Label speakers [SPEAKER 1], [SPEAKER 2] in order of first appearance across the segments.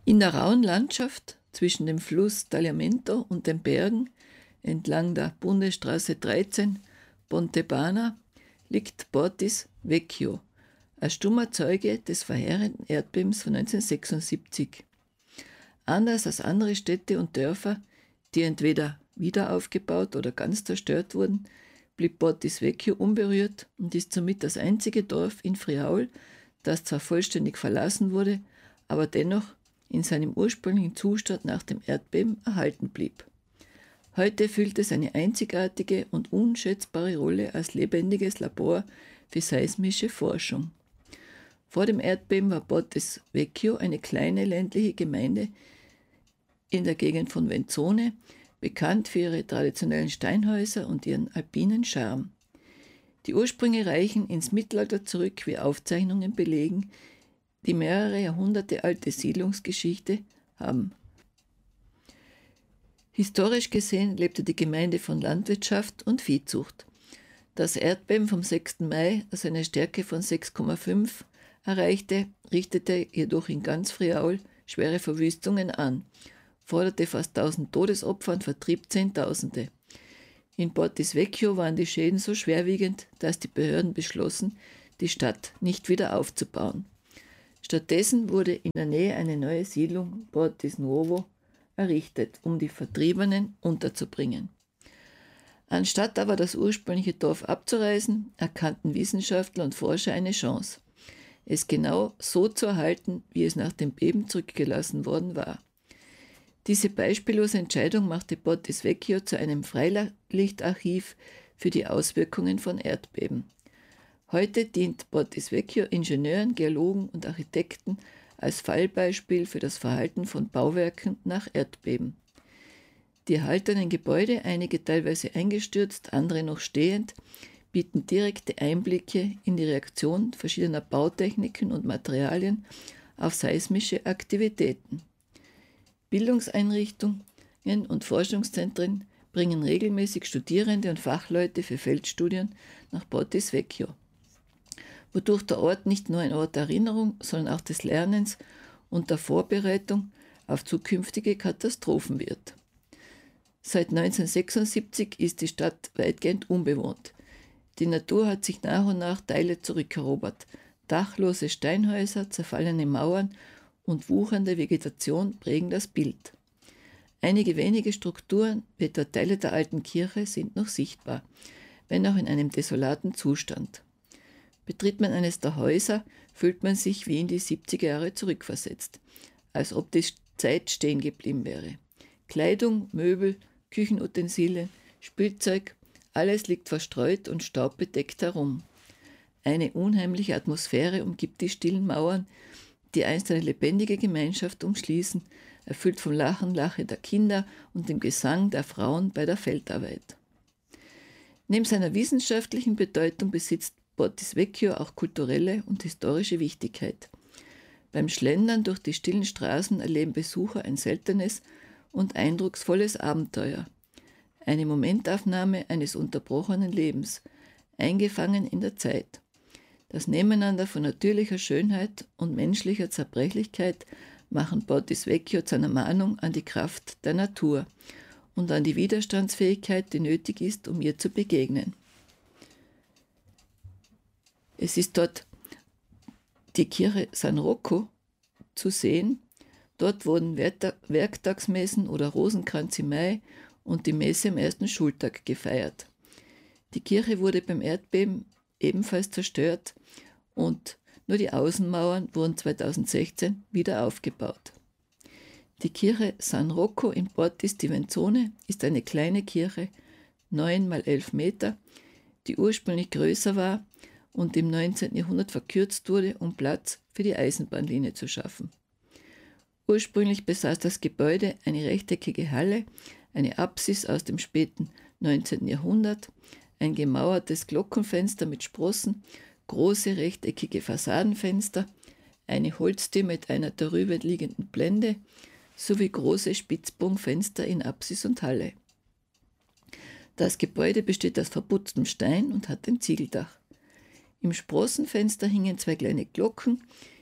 [SPEAKER 1] In der rauen Landschaft zwischen dem Fluss Tagliamento und den Bergen entlang der Bundesstraße 13 Pontebana liegt Portis Vecchio, ein stummer Zeuge des verheerenden Erdbebens von 1976. Anders als andere Städte und Dörfer, die entweder wieder aufgebaut oder ganz zerstört wurden, blieb Portis Vecchio unberührt und ist somit das einzige Dorf in Friaul, das zwar vollständig verlassen wurde, aber dennoch in seinem ursprünglichen Zustand nach dem Erdbeben erhalten blieb. Heute füllt es eine einzigartige und unschätzbare Rolle als lebendiges Labor für seismische Forschung. Vor dem Erdbeben war Portis Vecchio eine kleine ländliche Gemeinde in der Gegend von Venzone, bekannt für ihre traditionellen Steinhäuser und ihren alpinen Charme. Die Ursprünge reichen ins Mittelalter zurück, wie Aufzeichnungen belegen, die mehrere Jahrhunderte alte Siedlungsgeschichte haben. Historisch gesehen lebte die Gemeinde von Landwirtschaft und Viehzucht. Das Erdbeben vom 6. Mai, das eine Stärke von 6,5 erreichte, richtete jedoch in ganz Friaul schwere Verwüstungen an, forderte fast 1000 Todesopfer und vertrieb Zehntausende. In Portis Vecchio waren die Schäden so schwerwiegend, dass die Behörden beschlossen, die Stadt nicht wieder aufzubauen. Stattdessen wurde in der Nähe eine neue Siedlung, Portis Nuovo, errichtet, um die Vertriebenen unterzubringen. Anstatt aber das ursprüngliche Dorf abzureißen, erkannten Wissenschaftler und Forscher eine Chance, es genau so zu erhalten, wie es nach dem Beben zurückgelassen worden war. Diese beispiellose Entscheidung machte Portis Vecchio zu einem Freilichtarchiv für die Auswirkungen von Erdbeben. Heute dient Portis Vecchio Ingenieuren, Geologen und Architekten als Fallbeispiel für das Verhalten von Bauwerken nach Erdbeben. Die erhaltenen Gebäude, einige teilweise eingestürzt, andere noch stehend, bieten direkte Einblicke in die Reaktion verschiedener Bautechniken und Materialien auf seismische Aktivitäten. Bildungseinrichtungen und Forschungszentren bringen regelmäßig Studierende und Fachleute für Feldstudien nach Portis Vecchio, wodurch der Ort nicht nur ein Ort der Erinnerung, sondern auch des Lernens und der Vorbereitung auf zukünftige Katastrophen wird. Seit 1976 ist die Stadt weitgehend unbewohnt. Die Natur hat sich nach und nach Teile zurückerobert. Dachlose Steinhäuser, zerfallene Mauern und wuchernde Vegetation prägen das Bild. Einige wenige Strukturen, wie etwa Teile der alten Kirche, sind noch sichtbar, wenn auch in einem desolaten Zustand. Betritt man eines der Häuser, fühlt man sich wie in die 70er Jahre zurückversetzt, als ob die Zeit stehen geblieben wäre. Kleidung, Möbel, Küchenutensilien, Spielzeug, alles liegt verstreut und staubbedeckt herum. Eine unheimliche Atmosphäre umgibt die stillen Mauern, die einst eine lebendige Gemeinschaft umschließen, erfüllt vom Lache der Kinder und dem Gesang der Frauen bei der Feldarbeit. Neben seiner wissenschaftlichen Bedeutung besitzt Portis Vecchio auch kulturelle und historische Wichtigkeit. Beim Schlendern durch die stillen Straßen erleben Besucher ein seltenes und eindrucksvolles Abenteuer. Eine Momentaufnahme eines unterbrochenen Lebens, eingefangen in der Zeit. Das Nebeneinander von natürlicher Schönheit und menschlicher Zerbrechlichkeit machen Portis Vecchio zu einer Mahnung an die Kraft der Natur und an die Widerstandsfähigkeit, die nötig ist, um ihr zu begegnen. Es ist dort die Kirche San Rocco zu sehen. Dort wurden Werktagsmessen oder Rosenkranz im Mai und die Messe am ersten Schultag gefeiert. Die Kirche wurde beim Erdbeben ebenfalls zerstört und nur die Außenmauern wurden 2016 wieder aufgebaut. Die Kirche San Rocco in Portis di Venzone ist eine kleine Kirche, 9 x 11 Meter, die ursprünglich größer war und im 19. Jahrhundert verkürzt wurde, um Platz für die Eisenbahnlinie zu schaffen. Ursprünglich besaß das Gebäude eine rechteckige Halle, eine Apsis aus dem späten 19. Jahrhundert, ein gemauertes Glockenfenster mit Sprossen, große rechteckige Fassadenfenster, eine Holztür mit einer darüber liegenden Blende sowie große Spitzbogenfenster in Apsis und Halle. Das Gebäude besteht aus verputztem Stein und hat ein Ziegeldach. Im Sprossenfenster hingen 2 kleine Glocken,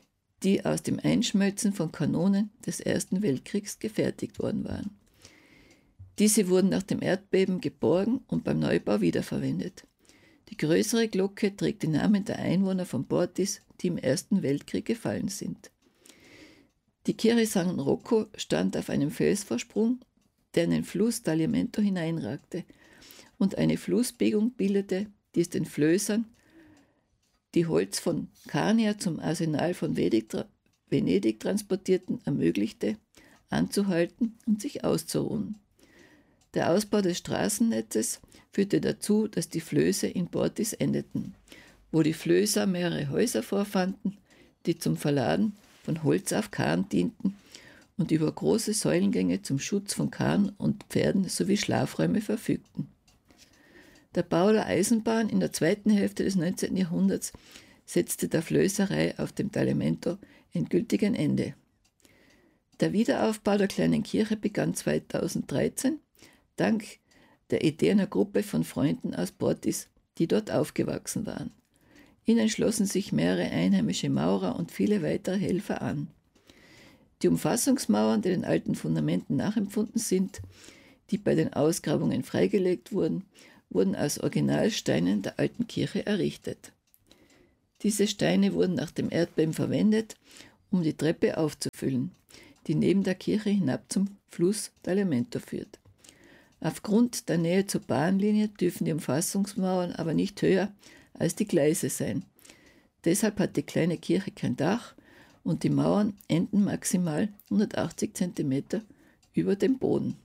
[SPEAKER 1] die aus dem Einschmelzen von Kanonen des Ersten Weltkriegs gefertigt worden waren. Diese wurden nach dem Erdbeben geborgen und beim Neubau wiederverwendet. Die größere Glocke trägt die Namen der Einwohner von Portis, die im Ersten Weltkrieg gefallen sind. Die Kirche San Rocco stand auf einem Felsvorsprung, der in den Fluss Tagliamento hineinragte und eine Flussbiegung bildete, die es den Flößern, die Holz von Carnia zum Arsenal von Venedig transportierten, ermöglichte, anzuhalten und sich auszuruhen. Der Ausbau des Straßennetzes führte dazu, dass die Flöße in Portis endeten, wo die Flößer mehrere Häuser vorfanden, die zum Verladen von Holz auf Karren dienten und über große Säulengänge zum Schutz von Karren und Pferden sowie Schlafräume verfügten. Der Bau der Eisenbahn in der zweiten Hälfte des 19. Jahrhunderts setzte der Flößerei auf dem Tagliamento endgültig ein Ende. Der Wiederaufbau der kleinen Kirche begann 2013, dank der Idee einer Gruppe von Freunden aus Portis, die dort aufgewachsen waren. Ihnen schlossen sich mehrere einheimische Maurer und viele weitere Helfer an. Die Umfassungsmauern, die den alten Fundamenten nachempfunden sind, die bei den Ausgrabungen freigelegt wurden, wurden aus Originalsteinen der alten Kirche errichtet. Diese Steine wurden nach dem Erdbeben verwendet, um die Treppe aufzufüllen, die neben der Kirche hinab zum Fluss Tagliamento führt. Aufgrund der Nähe zur Bahnlinie dürfen die Umfassungsmauern aber nicht höher als die Gleise sein. Deshalb hat die kleine Kirche kein Dach und die Mauern enden maximal 180 cm über dem Boden.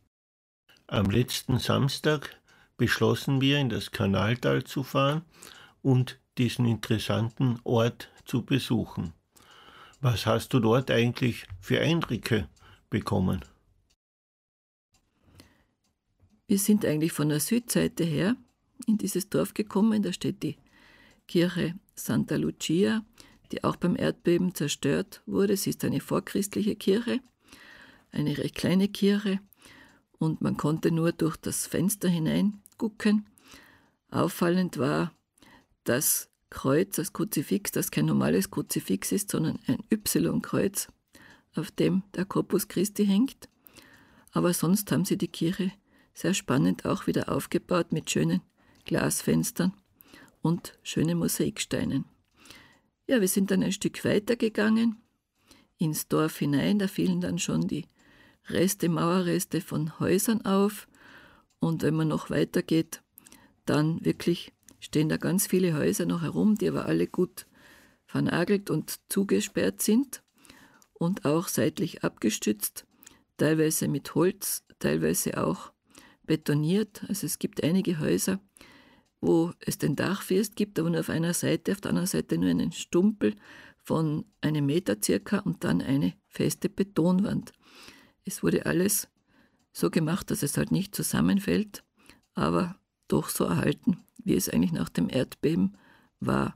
[SPEAKER 2] Am letzten Samstag beschlossen wir, in das Kanaltal zu fahren und diesen interessanten Ort zu besuchen. Was hast du dort eigentlich für Eindrücke bekommen?
[SPEAKER 1] Wir sind eigentlich von der Südseite her in dieses Dorf gekommen. Da steht die Kirche Santa Lucia, die auch beim Erdbeben zerstört wurde. Sie ist eine vorchristliche Kirche, eine recht kleine Kirche, und man konnte nur durch das Fenster hineingucken. Auffallend war das Kreuz, das Kruzifix, das kein normales Kruzifix ist, sondern ein Y-Kreuz, auf dem der Corpus Christi hängt. Aber sonst haben sie die Kirche sehr spannend auch wieder aufgebaut mit schönen Glasfenstern und schönen Mosaiksteinen. Ja, wir sind dann ein Stück weiter gegangen ins Dorf hinein. Da fielen dann schon die Mauerreste von Häusern auf. Und wenn man noch weitergeht, dann wirklich stehen da ganz viele Häuser noch herum, die aber alle gut vernagelt und zugesperrt sind und auch seitlich abgestützt, teilweise mit Holz, teilweise auch betoniert. Also es gibt einige Häuser, wo es den Dachfirst gibt, aber nur auf einer Seite, auf der anderen Seite nur einen Stumpel von einem Meter circa und dann eine feste Betonwand. Es wurde alles so gemacht, dass es halt nicht zusammenfällt, aber doch so erhalten, wie es eigentlich nach dem Erdbeben war.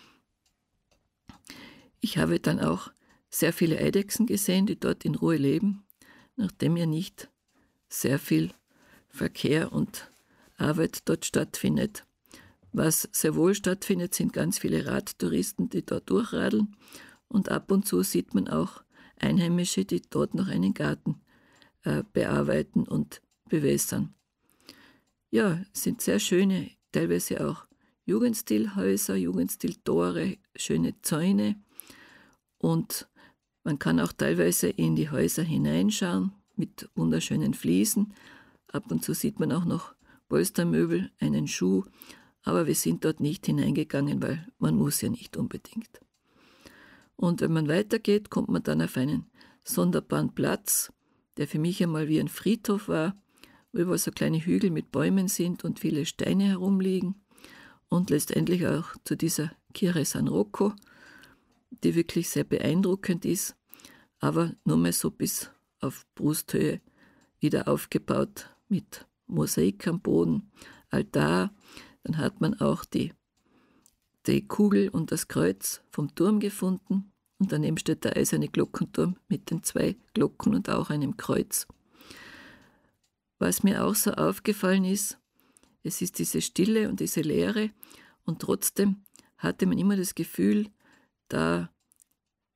[SPEAKER 1] Ich habe dann auch sehr viele Eidechsen gesehen, die dort in Ruhe leben, nachdem ja nicht sehr viel Verkehr und Arbeit dort stattfindet. Was sehr wohl stattfindet, sind ganz viele Radtouristen, die dort durchradeln, und ab und zu sieht man auch Einheimische, die dort noch einen Garten bearbeiten und bewässern. Ja, es sind sehr schöne, teilweise auch Jugendstilhäuser, Jugendstiltore, schöne Zäune, und man kann auch teilweise in die Häuser hineinschauen mit wunderschönen Fliesen. Ab und zu sieht man auch noch Polstermöbel, einen Schuh, aber wir sind dort nicht hineingegangen, weil man muss ja nicht unbedingt. Und wenn man weitergeht, kommt man dann auf einen sonderbaren Platz, der für mich einmal wie ein Friedhof war, wo überall so kleine Hügel mit Bäumen sind und viele Steine herumliegen, und letztendlich auch zu dieser Kirche San Rocco, die wirklich sehr beeindruckend ist, aber nur mal so bis auf Brusthöhe wieder aufgebaut mit Mosaik am Boden, Altar. Dann hat man auch die Kugel und das Kreuz vom Turm gefunden, und daneben steht der eiserne Glockenturm mit den 2 Glocken und auch einem Kreuz. Was mir auch so aufgefallen ist, es ist diese Stille und diese Leere, und trotzdem hatte man immer das Gefühl, da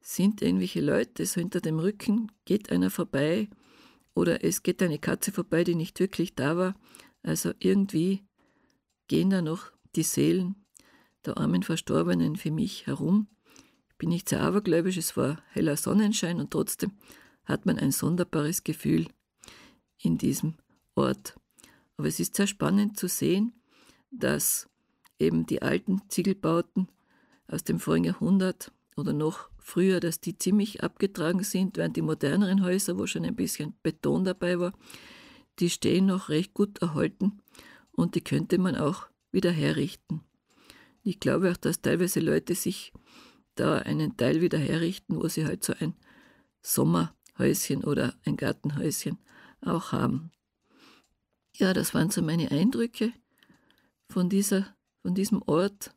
[SPEAKER 1] sind irgendwelche Leute, so hinter dem Rücken geht einer vorbei oder es geht eine Katze vorbei, die nicht wirklich da war. Also irgendwie gehen da noch die Seelen der armen Verstorbenen für mich herum. Ich bin nicht sehr abergläubisch, es war heller Sonnenschein und trotzdem hat man ein sonderbares Gefühl in diesem Ort. Aber es ist sehr spannend zu sehen, dass eben die alten Ziegelbauten aus dem vorigen Jahrhundert oder noch früher, dass die ziemlich abgetragen sind, während die moderneren Häuser, wo schon ein bisschen Beton dabei war, die stehen noch recht gut erhalten und die könnte man auch wieder herrichten. Ich glaube auch, dass teilweise Leute sich da einen Teil wieder herrichten, wo sie halt so ein Sommerhäuschen oder ein Gartenhäuschen auch haben. Ja, das waren so meine Eindrücke von diesem Ort.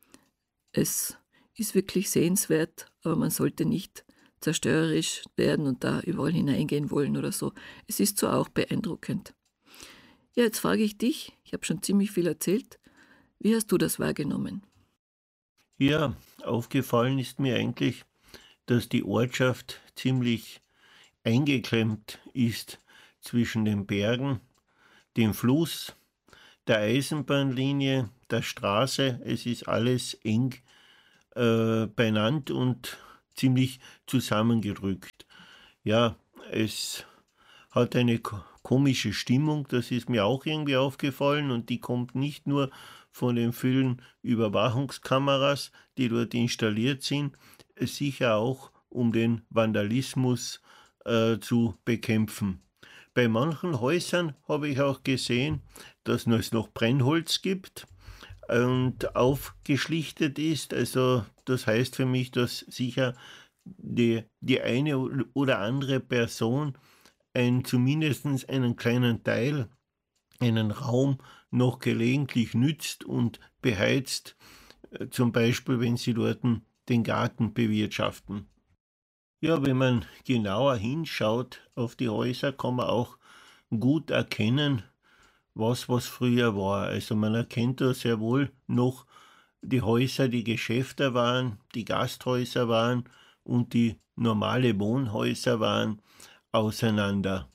[SPEAKER 1] Es ist wirklich sehenswert, aber man sollte nicht zerstörerisch werden und da überall hineingehen wollen oder so. Es ist so auch beeindruckend. Ja, jetzt frage ich dich, ich habe schon ziemlich viel erzählt, wie hast du das wahrgenommen?
[SPEAKER 2] Ja, aufgefallen ist mir eigentlich, dass die Ortschaft ziemlich eingeklemmt ist zwischen den Bergen, dem Fluss, der Eisenbahnlinie, der Straße. Es ist alles eng beieinander und ziemlich zusammengedrückt. Ja, es hat eine komische Stimmung, das ist mir auch irgendwie aufgefallen und die kommt nicht nur von den vielen Überwachungskameras, die dort installiert sind, sicher auch um den Vandalismus zu bekämpfen. Bei manchen Häusern habe ich auch gesehen, dass es noch Brennholz gibt und aufgeschlichtet ist. Also das heißt für mich, dass sicher die eine oder andere Person zumindest einen kleinen Teil, einen Raum noch gelegentlich nützt und beheizt, zum Beispiel wenn sie dort den Garten bewirtschaften. Ja, wenn man genauer hinschaut auf die Häuser, kann man auch gut erkennen, was früher war. Also man erkennt da sehr wohl noch die Häuser, die Geschäfte waren, die Gasthäuser waren und die normale Wohnhäuser waren auseinander.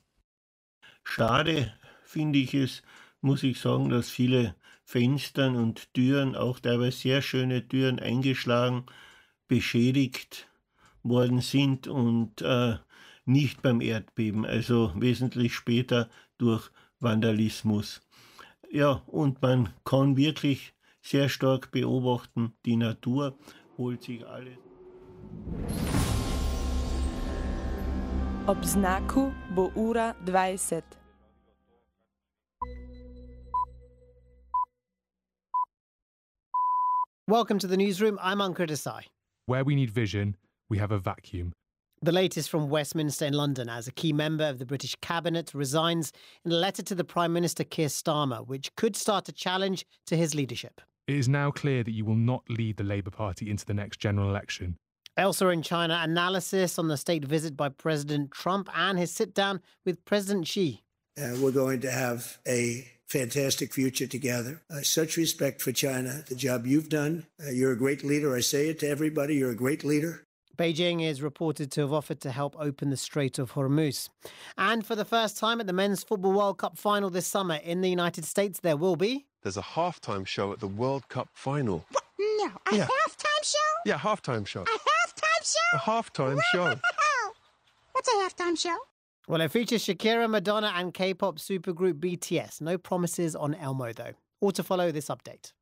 [SPEAKER 2] Schade finde ich es, muss ich sagen, dass viele Fenstern und Türen, auch teilweise sehr schöne Türen, eingeschlagen, beschädigt worden sind und nicht beim Erdbeben, also wesentlich später durch Vandalismus. Ja, und man kann wirklich sehr stark beobachten, die Natur holt sich alles.
[SPEAKER 3] Ob znaku bo ura 20.
[SPEAKER 4] Welcome to the newsroom. I'm Ankur Desai.
[SPEAKER 5] Where we need vision, we have a vacuum.
[SPEAKER 4] The latest from Westminster in London as a key member of the British cabinet resigns in a letter to the Prime Minister Keir Starmer, which could start a challenge to his leadership.
[SPEAKER 5] It is now clear that you will not lead the Labour Party into the next general election.
[SPEAKER 4] Elsewhere in China, analysis on the state visit by President Trump and his sit-down with President Xi.
[SPEAKER 6] We're going to have a fantastic future together. Such respect for China, the job you've done. You're a great leader. I say it to everybody. You're a great leader.
[SPEAKER 4] Beijing is reported to have offered to help open the Strait of Hormuz. And for the first time at the Men's Football World Cup final this summer in the United States, there will be...
[SPEAKER 7] There's a halftime show at the World Cup final.
[SPEAKER 8] What? No, a halftime show?
[SPEAKER 7] Yeah, halftime show.
[SPEAKER 8] A halftime show?
[SPEAKER 7] A halftime show.
[SPEAKER 8] What's a halftime show?
[SPEAKER 4] Well, it features Shakira, Madonna and K-pop supergroup BTS. No promises on Elmo, though. Or to follow this update.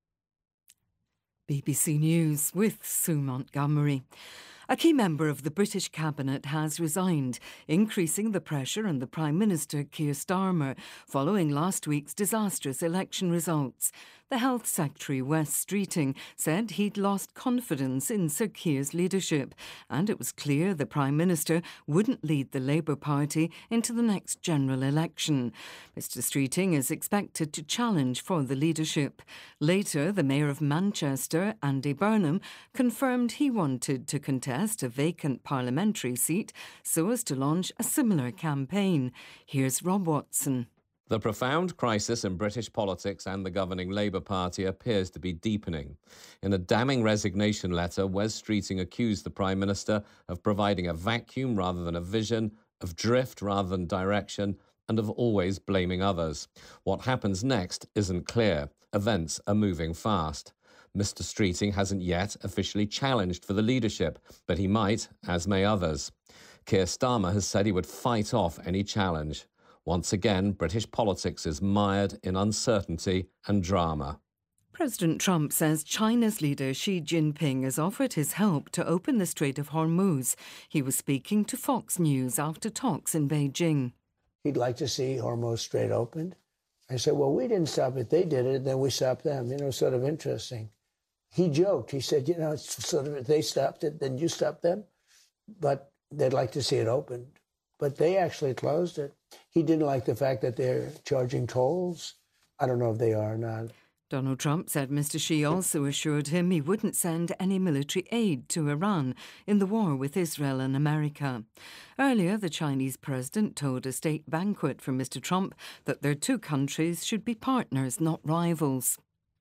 [SPEAKER 9] BBC News with Sue Montgomery. A key member of the British cabinet has resigned, increasing the pressure on the Prime Minister Keir Starmer following last week's disastrous election results. The Health Secretary, Wes Streeting, said he'd lost confidence in Sir Keir's leadership, and it was clear the Prime Minister wouldn't lead the Labour Party into the next general election. Mr Streeting is expected to challenge for the leadership. Later, the Mayor of Manchester, Andy Burnham, confirmed he wanted to contest a vacant parliamentary seat so as to launch a similar campaign. Here's Rob Watson.
[SPEAKER 10] The profound crisis in British politics and the governing Labour Party appears to be deepening. In a damning resignation letter, Wes Streeting accused the Prime Minister of providing a vacuum rather than a vision, of drift rather than direction, and of always blaming others. What happens next isn't clear. Events are moving fast. Mr. Streeting hasn't yet officially challenged for the leadership, but he might, as may others. Keir Starmer has said he would fight off any challenge. Once again, British politics is mired in uncertainty and drama.
[SPEAKER 9] President Trump says China's leader Xi Jinping has offered his help to open the Strait of Hormuz. He was speaking to Fox News after talks in Beijing.
[SPEAKER 6] He'd like to see Hormuz Strait opened. I said, well, we didn't stop it. They did it, then we stopped them. Sort of interesting. He joked. He said, it's sort of, if they stopped it, then you stopped them. But they'd like to see it opened. But they actually closed it. He didn't like the fact that they're charging tolls. I don't know if they are or not.
[SPEAKER 9] Donald Trump said Mr. Xi also assured him he wouldn't send any military aid to Iran in the war with Israel and America. Earlier, the Chinese president told a state banquet for Mr. Trump that their two countries should be partners, not rivals.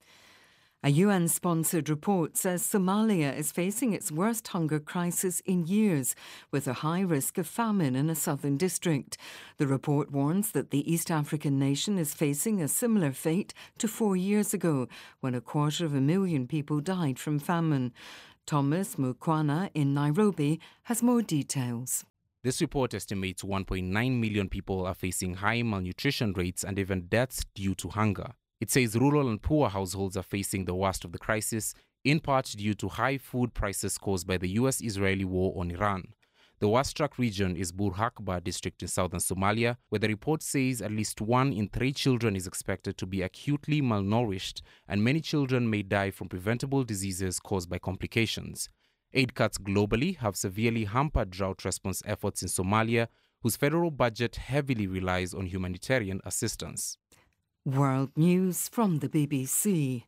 [SPEAKER 9] A UN-sponsored report says Somalia is facing its worst hunger crisis in years, with a high risk of famine in a southern district. The report warns that the East African nation is facing a similar fate to 4 years ago, when 250,000 people died from famine. Thomas Mukwana in Nairobi has more details.
[SPEAKER 11] This report estimates 1.9 million people are facing high malnutrition rates and even deaths due to hunger. It says rural and poor households are facing the worst of the crisis, in part due to high food prices caused by the US-Israeli war on Iran. The worst-struck region is Burhakba district in southern Somalia, where the report says at least 1 in 3 children is expected to be acutely malnourished, and many children may die from preventable diseases caused by complications. Aid cuts globally have severely hampered drought response efforts in Somalia, whose federal budget heavily relies on humanitarian assistance.
[SPEAKER 9] World News from the BBC.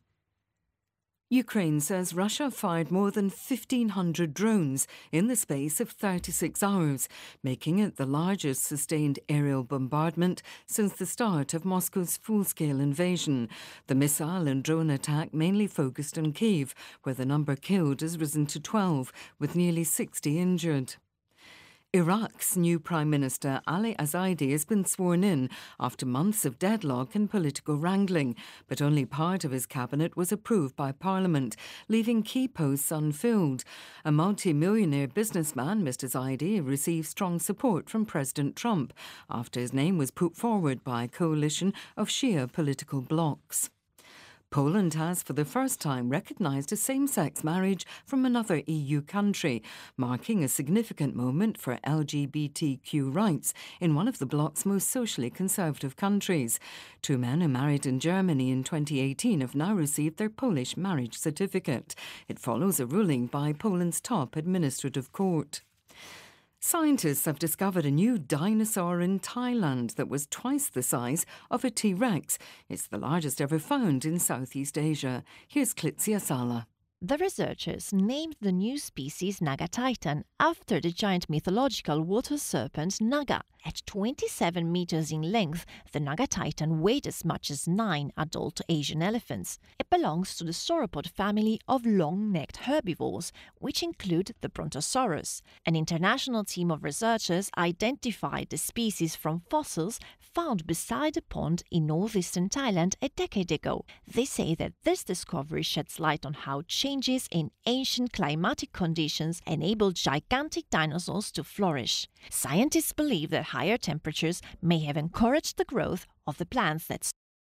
[SPEAKER 9] Ukraine says Russia fired more than 1,500 drones in the space of 36 hours, making it the largest sustained aerial bombardment since the start of Moscow's full-scale invasion. The missile and drone attack mainly focused on Kyiv, where the number killed has risen to 12, with nearly 60 injured. Iraq's new Prime Minister Ali Zaidi has been sworn in after months of deadlock and political wrangling, but only part of his cabinet was approved by Parliament, leaving key posts unfilled. A multi-millionaire businessman, Mr. Zaidi, received strong support from President Trump after his name was put forward by a coalition of Shia political blocs. Poland has for the first time recognised a same-sex marriage from another EU country, marking a significant moment for LGBTQ rights in one of the bloc's most socially conservative countries. 2 men who married in Germany in 2018 have now received their Polish marriage certificate. It follows a ruling by Poland's top administrative court. Scientists have discovered a new dinosaur in Thailand that was twice the size of a T-Rex. It's the largest ever found in Southeast Asia. Here's Klitsia Sala.
[SPEAKER 12] The researchers named the new species Naga Titan after the giant mythological water serpent Naga. At 27 meters in length, the Naga Titan weighed as much as 9 adult Asian elephants. It belongs to the sauropod family of long-necked herbivores, which include the Brontosaurus. An international team of researchers identified the species from fossils found beside a pond in northeastern Thailand a decade ago. They say that this discovery sheds light on how changes in ancient climatic conditions enabled gigantic dinosaurs to flourish. Scientists believe that higher temperatures may have encouraged the growth of the plants that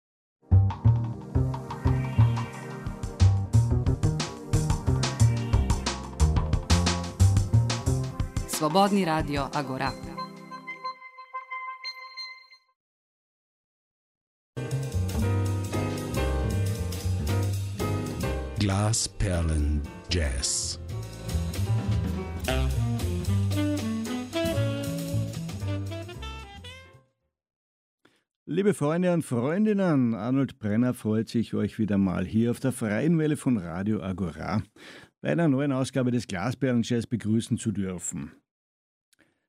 [SPEAKER 13] Svobodni radio Agora.
[SPEAKER 14] Glasperlen Jazz.
[SPEAKER 15] Liebe Freunde und Freundinnen, Arnold Brenner freut sich, euch wieder mal hier auf der freien Welle von Radio Agora bei einer neuen Ausgabe des Glasperlen Jazz begrüßen zu dürfen.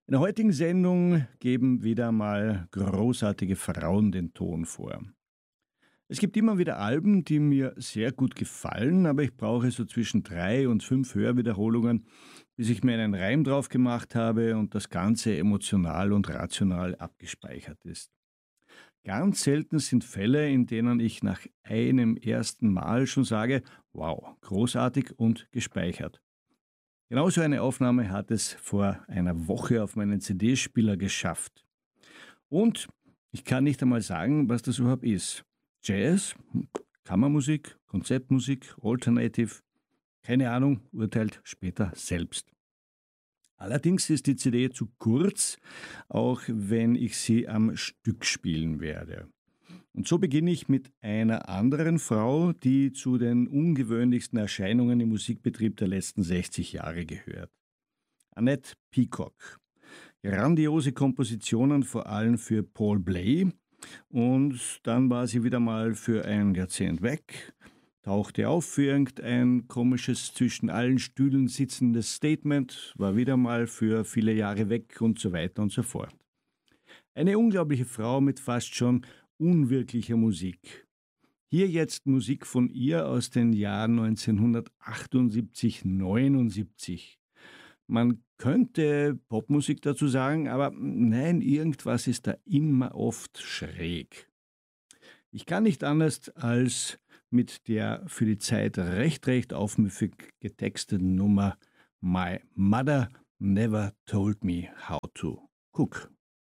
[SPEAKER 15] In der heutigen Sendung geben wieder mal großartige Frauen den Ton vor. Es gibt immer wieder Alben, die mir sehr gut gefallen, aber ich brauche so zwischen 3 und 5 Hörwiederholungen, bis ich mir einen Reim drauf gemacht habe und das Ganze emotional und rational abgespeichert ist. Ganz selten sind Fälle, in denen ich nach einem ersten Mal schon sage, wow, großartig und gespeichert. Genauso eine Aufnahme hat es vor einer Woche auf meinen CD-Spieler geschafft. Und ich kann nicht einmal sagen, was das überhaupt ist. Jazz, Kammermusik, Konzeptmusik, Alternative, keine Ahnung, urteilt später selbst. Allerdings ist die CD zu kurz, auch wenn ich sie am Stück spielen werde. Und so beginne ich mit einer anderen Frau, die zu den ungewöhnlichsten Erscheinungen im Musikbetrieb der letzten 60 Jahre gehört. Annette Peacock. Grandiose Kompositionen vor allem für Paul Bley. Und dann war sie wieder mal für ein Jahrzehnt weg, tauchte auf für irgendein komisches, zwischen allen Stühlen sitzendes Statement, war wieder mal für viele Jahre weg und so weiter und so fort. Eine unglaubliche Frau mit fast schon unwirklicher Musik. Hier jetzt Musik von ihr aus den Jahren 1978, 79. Man könnte Popmusik dazu sagen, aber nein, irgendwas ist da immer oft schräg. Ich kann nicht anders als mit der für die Zeit recht aufmüffig getexteten Nummer My Mother Never Told Me How to Cook.